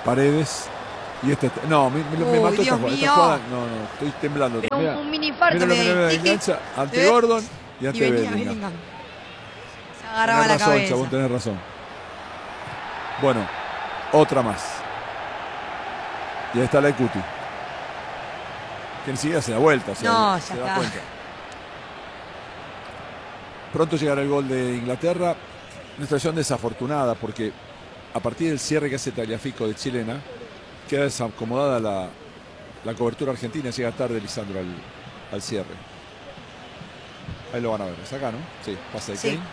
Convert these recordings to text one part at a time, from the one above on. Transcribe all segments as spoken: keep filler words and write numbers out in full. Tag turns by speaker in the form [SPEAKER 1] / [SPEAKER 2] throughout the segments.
[SPEAKER 1] Paredes. Y este, no, me, me, me
[SPEAKER 2] Uy,
[SPEAKER 1] mató esta
[SPEAKER 2] Dios
[SPEAKER 1] jugada, esta
[SPEAKER 2] mío.
[SPEAKER 1] jugada. No, no, estoy temblando.
[SPEAKER 2] Pero
[SPEAKER 1] Mirá,
[SPEAKER 2] un, un mini infarto
[SPEAKER 1] mirá,
[SPEAKER 2] me
[SPEAKER 1] mirá, mirá,
[SPEAKER 2] dije.
[SPEAKER 1] engancha ante
[SPEAKER 2] ¿Eh?
[SPEAKER 1] Gordon y
[SPEAKER 2] Y
[SPEAKER 1] ante
[SPEAKER 2] venía
[SPEAKER 1] Bellingham.
[SPEAKER 2] Bellingham. Se agarraba
[SPEAKER 1] Tenés
[SPEAKER 2] la
[SPEAKER 1] razón,
[SPEAKER 2] cabeza.
[SPEAKER 1] Chabón, tenés razón. Bueno, otra más. Y ahí está la Cuti. Que enseguida se da vuelta, o sea,
[SPEAKER 2] No,
[SPEAKER 1] se
[SPEAKER 2] ya
[SPEAKER 1] da
[SPEAKER 2] está.
[SPEAKER 1] cuenta. Pronto llegará el gol de Inglaterra. Una situación desafortunada porque a partir del cierre que hace Tagliafico de chilena, queda desacomodada la, la cobertura argentina. Llega tarde Lisandro al, al cierre. Ahí lo van a ver. Es acá, ¿no? Sí, pasa de
[SPEAKER 2] Sí.
[SPEAKER 1] Kane.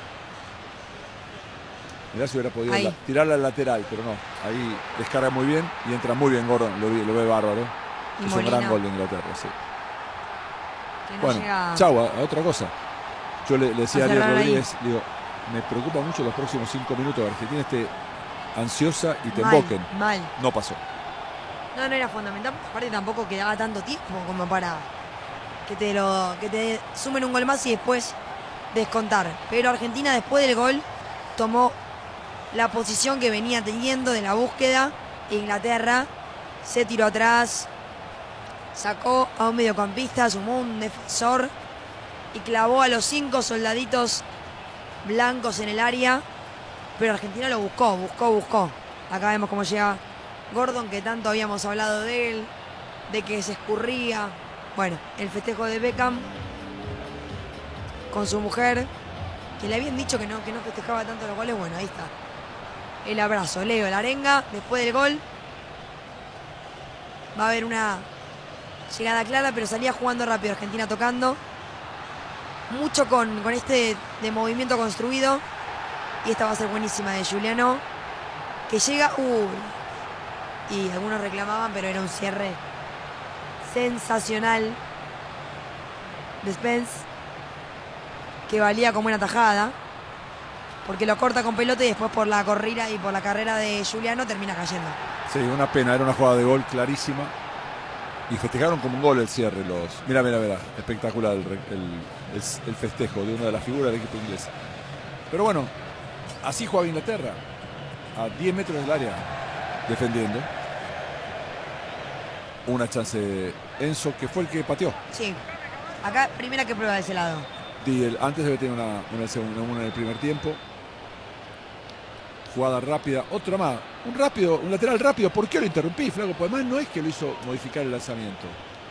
[SPEAKER 1] Mirá si hubiera podido
[SPEAKER 2] Ahí.
[SPEAKER 1] la, tirarla al lateral, pero no. Ahí descarga muy bien y entra muy bien Gordon. Lo, lo ve bárbaro.
[SPEAKER 2] Y
[SPEAKER 1] Es
[SPEAKER 2] Molina,
[SPEAKER 1] un gran gol de Inglaterra, sí.
[SPEAKER 2] que no
[SPEAKER 1] Bueno,
[SPEAKER 2] llega.
[SPEAKER 1] chau, a, a otra cosa. Yo le, le decía a
[SPEAKER 2] A
[SPEAKER 1] Ariel
[SPEAKER 2] cerrar ahí.
[SPEAKER 1] Rodríguez, digo, me preocupa mucho los próximos cinco minutos que Argentina esté ansiosa y te
[SPEAKER 2] Mal,
[SPEAKER 1] emboquen.
[SPEAKER 2] mal.
[SPEAKER 1] No pasó.
[SPEAKER 2] No, no era fundamental. Aparte tampoco quedaba tanto tiempo como para que te lo que te sumen un gol más y después descontar. Pero Argentina después del gol tomó la posición que venía teniendo de la búsqueda. Inglaterra se tiró atrás, sacó a un mediocampista, sumó un defensor y clavó a los cinco soldaditos blancos en el área. Pero Argentina lo buscó, buscó, buscó. Acá vemos cómo llega Gordon, que tanto habíamos hablado de él, de que se escurría. Bueno, el festejo de Beckham con su mujer, que le habían dicho que no, que no festejaba tanto los goles. Bueno, ahí está. El abrazo, Leo, la arenga, después del gol. Va a haber una llegada clara, pero salía jugando rápido Argentina, tocando. Mucho con, con este de movimiento construido. Y esta va a ser buenísima de Giuliano, que llega... Uh, y algunos reclamaban, pero era un cierre sensacional de Spence, que valía como una tajada, porque lo corta con pelota y después por la corrida y por la carrera de Giuliano termina cayendo.
[SPEAKER 1] Sí, una pena, era una jugada de gol clarísima. Y festejaron como un gol el cierre los. Mira, mira, mira, espectacular el, el, el, el festejo de una de las figuras del equipo inglés. Pero bueno, así juega Inglaterra, a diez metros del área, defendiendo. Una chance de Enzo, que fue el que pateó.
[SPEAKER 2] Sí, acá primera que prueba de ese lado.
[SPEAKER 1] Y el, antes debe tener una, una, segunda, una en el primer tiempo. Jugada rápida, otra más. Un rápido, un lateral rápido. ¿Por qué lo interrumpí, Flaco? Pues además no es que lo hizo modificar el lanzamiento.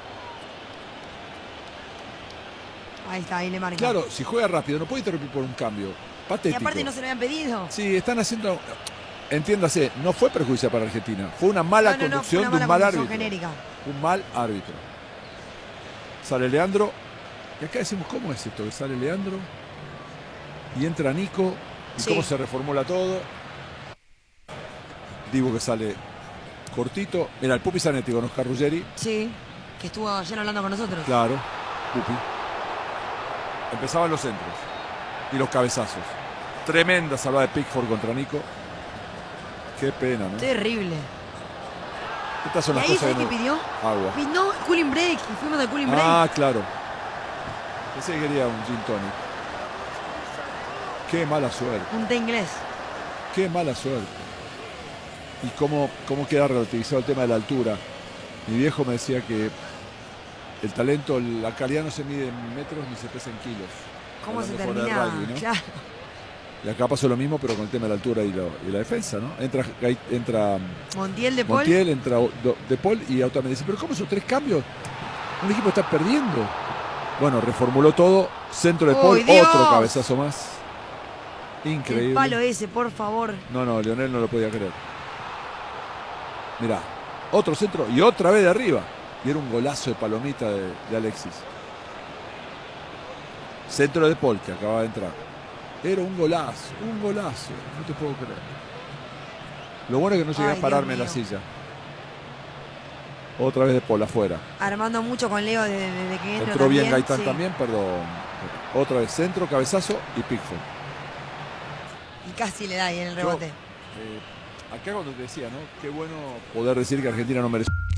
[SPEAKER 2] Ahí está, ahí le marca.
[SPEAKER 1] Claro, si juega rápido no puede interrumpir por un cambio. Patético.
[SPEAKER 2] Y aparte no se lo habían pedido.
[SPEAKER 1] Sí, están haciendo... Entiéndase, no fue perjudicial para Argentina. Fue una mala
[SPEAKER 2] No, no, no,
[SPEAKER 1] conducción
[SPEAKER 2] fue una
[SPEAKER 1] de un
[SPEAKER 2] mala
[SPEAKER 1] mal
[SPEAKER 2] conducción
[SPEAKER 1] árbitro.
[SPEAKER 2] genérica.
[SPEAKER 1] Un mal árbitro. Sale Leandro. Y acá decimos, ¿cómo es esto? Que sale Leandro y entra Nico. Y
[SPEAKER 2] Sí.
[SPEAKER 1] cómo se reformula todo. Digo que sale cortito. Mira, el Pupi Zanetti con Oscar Ruggeri.
[SPEAKER 2] Sí, que estuvo ayer hablando con nosotros.
[SPEAKER 1] Claro, Pupi. Empezaban los centros y los cabezazos. Tremenda salvada de Pickford contra Nico. Qué pena, ¿no?
[SPEAKER 2] Terrible.
[SPEAKER 1] Estas son
[SPEAKER 2] ¿Y
[SPEAKER 1] las
[SPEAKER 2] ahí
[SPEAKER 1] cosas
[SPEAKER 2] sabes
[SPEAKER 1] que
[SPEAKER 2] qué
[SPEAKER 1] no...
[SPEAKER 2] pidió?
[SPEAKER 1] Agua.
[SPEAKER 2] No, cooling break. Y fuimos al cooling break.
[SPEAKER 1] Ah, claro. Pensé que quería un gin tonic. Qué mala suerte.
[SPEAKER 2] Un té inglés.
[SPEAKER 1] Qué mala suerte. Y cómo, cómo queda relativizado el tema de la altura. Mi viejo me decía que el talento, la calidad no se mide en metros ni se pesa en kilos.
[SPEAKER 2] ¿Cómo se
[SPEAKER 1] Hablando fuera de
[SPEAKER 2] termina?
[SPEAKER 1] rugby, ¿no?
[SPEAKER 2] Claro.
[SPEAKER 1] Y acá pasó lo mismo, pero con el tema de la altura y, lo, y la defensa, ¿no? Entra, entra
[SPEAKER 2] Montiel de Paul.
[SPEAKER 1] Montiel, entra De Paul y Autamendi dice, pero ¿cómo esos tres cambios? Un equipo está perdiendo. Bueno, reformuló todo. Centro de Paul,
[SPEAKER 2] ¡Uy, Dios!
[SPEAKER 1] otro cabezazo más. Increíble.
[SPEAKER 2] El palo ese, por favor.
[SPEAKER 1] No, no, Lionel no lo podía creer. Mirá, otro centro y otra vez de arriba. Y era un golazo de palomita de, de Alexis. Centro de Paul, que acaba de entrar. Era un golazo, un golazo. No te puedo creer. Lo bueno es que no llegué
[SPEAKER 2] Ay,
[SPEAKER 1] a pararme en
[SPEAKER 2] Dios
[SPEAKER 1] la
[SPEAKER 2] mío.
[SPEAKER 1] silla. Otra vez de Paul afuera.
[SPEAKER 2] Armando mucho con Leo desde, desde que entró
[SPEAKER 1] Entró bien
[SPEAKER 2] también,
[SPEAKER 1] Gaitán
[SPEAKER 2] sí.
[SPEAKER 1] también, perdón. Otra vez centro, cabezazo y Pickford.
[SPEAKER 2] Y casi le da ahí en el
[SPEAKER 1] Yo,
[SPEAKER 2] rebote.
[SPEAKER 1] eh, acá cuando te decía, ¿no? Qué bueno poder decir que Argentina no merece.